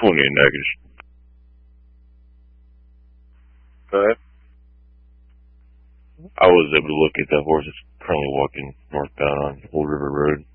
28 negatives. Alright. I was able to look at the horse that's currently walking northbound on Old River Road.